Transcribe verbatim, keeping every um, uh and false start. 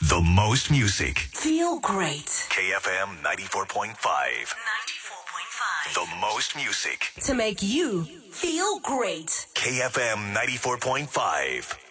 The most music. Feel great. K F M ninety-four point five. ninety-four point five. The most music. To make you feel great. K F M ninety-four point five.